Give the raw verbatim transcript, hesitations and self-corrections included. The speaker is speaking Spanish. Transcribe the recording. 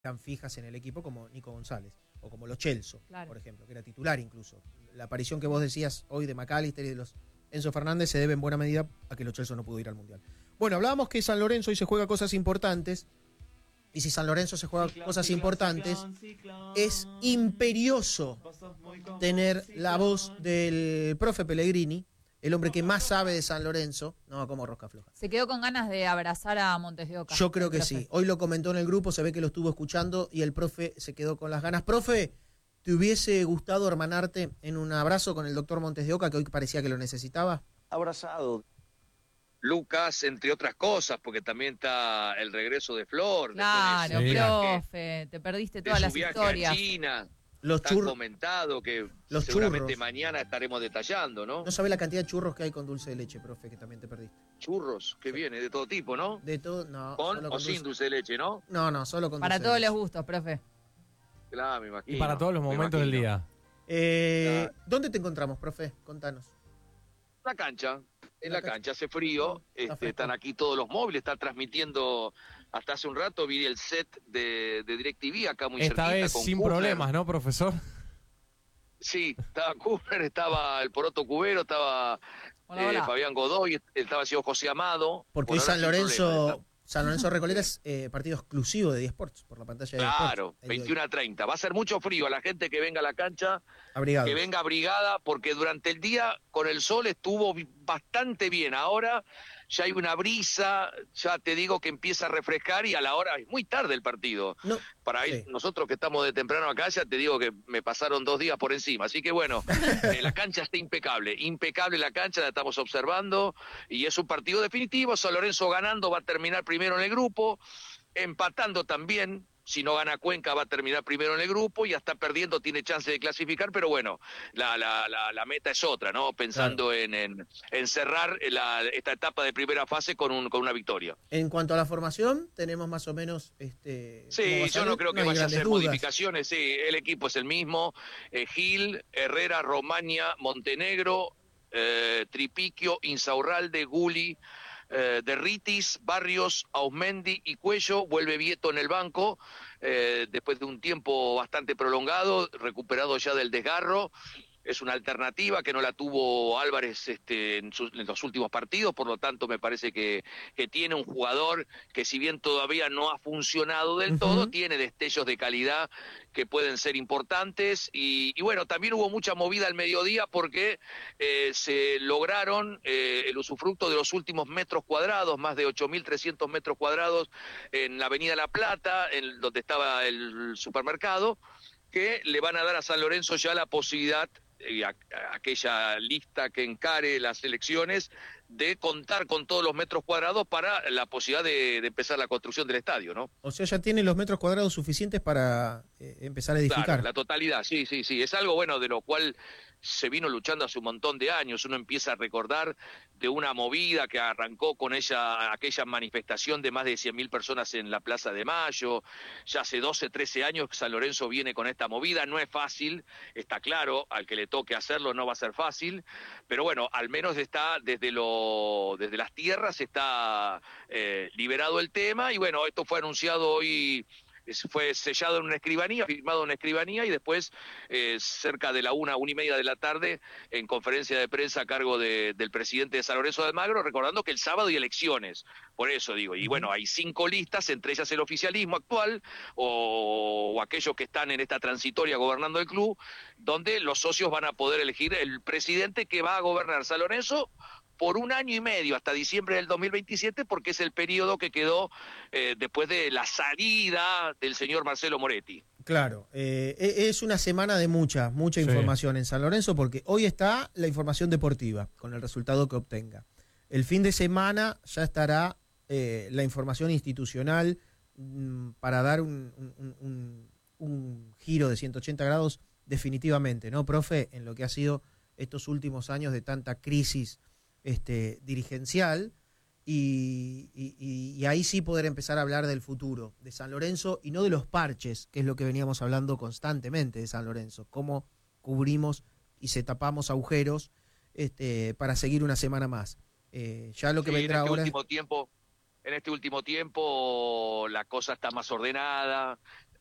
tan fijas en el equipo como Nico González, o como Lo Celso, claro. por ejemplo, que era titular incluso. La aparición que vos decías hoy de McAllister y de los Enzo Fernández se debe en buena medida a que Lo Celso no pudo ir al Mundial. Bueno, hablábamos que San Lorenzo hoy se juega cosas importantes, y si San Lorenzo se juega Ciclón, cosas ciclón, importantes, ciclón, ciclón. es imperioso tener la voz del profe Pellegrini, el hombre que más sabe de San Lorenzo, no como rosca floja. Se quedó con ganas de abrazar a Montes de Oca. Yo creo que profe. sí. Hoy lo comentó en el grupo, se ve que lo estuvo escuchando y el profe se quedó con las ganas. Profe, ¿te hubiese gustado hermanarte en un abrazo con el doctor Montes de Oca, que hoy parecía que lo necesitaba? Abrazado. Lucas, entre otras cosas, porque también está el regreso de Flor. Claro, después de ese profe, te perdiste de todas su las viaje historias. a China. Los Tan churros. comentado que Los seguramente churros. mañana estaremos detallando, ¿no? No sabés la cantidad de churros que hay con dulce de leche, profe, que también te perdiste. Churros, que viene de todo tipo, ¿no? De todo, no. Con solo o sin dulce de leche, ¿no? No, no, solo con Para dulce todos de los leche. gustos, profe. Claro, me imagino. Y para todos los me momentos del imagino. día. Eh, Claro. ¿Dónde te encontramos, profe? Contanos. La cancha, en La la cancha. cancha, hace frío, Está este, fresco. están aquí todos los móviles, están transmitiendo hasta hace un rato, vi el set de, de DirecTV acá muy Esta cerquita. vez con sin Kufner. problemas, ¿no, profesor? Sí, estaba Kufner, estaba el Poroto Cubero, estaba Hola, eh, hola. Fabián Godoy, estaba el señor José Amado. Porque Bueno, hoy San ahora sin Lorenzo, problema, San Lorenzo Recoleta es eh, partido exclusivo de D Sports, por la pantalla de D Sports. Claro, El de hoy. veintiuno a treinta. Va a ser mucho frío a la gente que venga a la cancha, Abrigados. que venga abrigada, porque durante el día con el sol estuvo bi- bastante bien. Ahora ya hay una brisa, ya te digo que empieza a refrescar y a la hora, es muy tarde el partido. No, Para sí. ir- nosotros que estamos de temprano acá, ya te digo que me pasaron dos días por encima. Así que bueno, eh, la cancha está impecable, impecable la cancha, la estamos observando y es un partido definitivo. San Lorenzo ganando va a terminar primero en el grupo, empatando también. Si no gana Cuenca va a terminar primero en el grupo y hasta perdiendo tiene chance de clasificar, pero bueno, la, la, la, la meta es otra, ¿no? Pensando Claro. en, en, en cerrar la, esta etapa de primera fase con, un, con una victoria. En cuanto a la formación, tenemos más o menos... este. cómo va Sí, a yo salir. no creo que hay vaya a grandes hacer dudas. modificaciones, sí, el equipo es el mismo, eh, Gil, Herrera, Romaña, Montenegro, eh, Tripiquio, Insaurralde, Guli, eh, Derritis, Barrios, Ausmendi y Cuello, vuelve Vieto en el banco, eh, después de un tiempo bastante prolongado, recuperado ya del desgarro. Es una alternativa que no la tuvo Álvarez este, en, sus- en los últimos partidos, por lo tanto me parece que, que tiene un jugador que si bien todavía no ha funcionado del Ujú. todo, tiene destellos de calidad que pueden ser importantes y, y bueno, también hubo mucha movida al mediodía porque eh, se lograron eh, el usufructo de los últimos metros cuadrados, más de ocho mil trescientos metros cuadrados en la Avenida La Plata, en, donde estaba el supermercado, que le van a dar a San Lorenzo ya la posibilidad, y a, a aquella lista que encare las elecciones, de contar con todos los metros cuadrados para la posibilidad de, de empezar la construcción del estadio, ¿no? O sea, ya tiene los metros cuadrados suficientes para eh, empezar a edificar. Claro, la totalidad, sí, sí, sí. Es algo bueno de lo cual se vino luchando hace un montón de años. Uno empieza a recordar de una movida que arrancó con ella, aquella manifestación de más de cien mil personas en la Plaza de Mayo. Ya hace doce, trece años que San Lorenzo viene con esta movida. No es fácil, está claro, al que le toque hacerlo no va a ser fácil, pero bueno, al menos está desde lo, desde las tierras está eh, liberado el tema y bueno, esto fue anunciado hoy. Es- fue sellado en una escribanía, firmado en una escribanía y después eh, cerca de la una, una y media de la tarde en conferencia de prensa a cargo de, del presidente de San Lorenzo de Almagro, recordando que el sábado hay elecciones, por eso digo, y bueno, hay cinco listas, entre ellas el oficialismo actual o, o aquellos que están en esta transitoria gobernando el club, donde los socios van a poder elegir el presidente que va a gobernar San Lorenzo por un año y medio, hasta diciembre del dos mil veintisiete, porque es el periodo que quedó eh, después de la salida del señor Marcelo Moretti. Claro, eh, e- es una semana de mucha, mucha Sí. información en San Lorenzo, porque hoy está la información deportiva, con el resultado que obtenga. El fin de semana ya estará eh, la información institucional mm, para dar un, un- un- un giro de ciento ochenta grados definitivamente, ¿no, profe? En lo que ha sido estos últimos años de tanta crisis este, dirigencial. Y, y- y- y ahí sí poder empezar a hablar del futuro de San Lorenzo y no de los parches, que es lo que veníamos hablando constantemente de San Lorenzo, cómo cubrimos y se tapamos agujeros este, para seguir una semana más. Eh, ya lo que Sí, vendrá en este ahora... último tiempo, en este último tiempo la cosa está más ordenada,